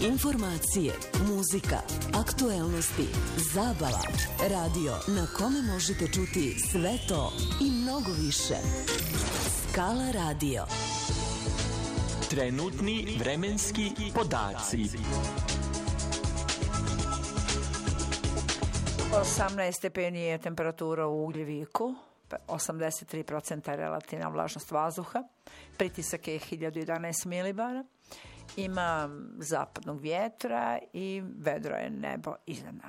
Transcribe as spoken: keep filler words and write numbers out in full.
Informacije, muzika, aktuelnosti, zabava, radio na kome možete čuti sve to i mnogo više. Skala radio. Trenutni vremenski podaci. osamnaest stepeni je temperatura u Ugljeviku, osamdeset tri procenta relativna vlažnost vazduha, pritisak je hiljadu jedanaest milibara, ima zapadnog vjetra i vedro je nebo iznad nas.